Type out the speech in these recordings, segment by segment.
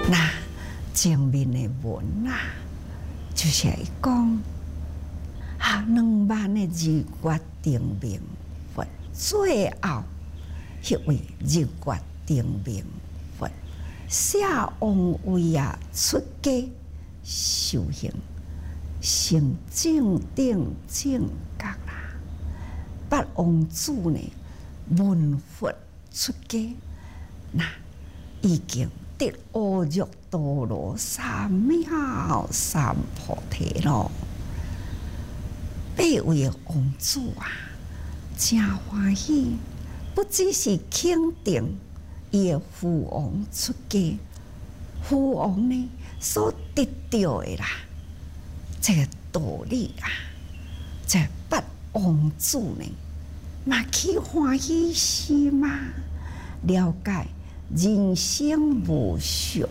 那前面的文就是会讲20000的日月定明佛，最后迄位日月定明佛下王位出家修行，成正定正觉啦。八王子呢，闻佛出家，那已经得阿耨多罗三藐三菩提咯。8位王子真欢喜，不只是肯定伊的父王出家，父王呢所得到的这个道理这八王子呢，嘛起欢喜心了解人生无常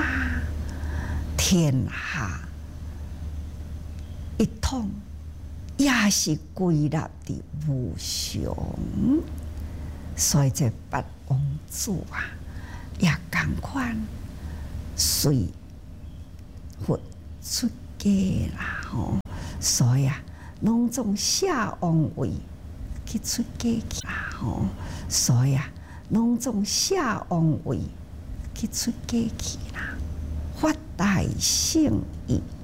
天下一统也是归纳的无常，所以这八王子也同款随佛出家啦所以拢总下王位去出家去啦所以拢总下王位去出家去啦，发大圣意。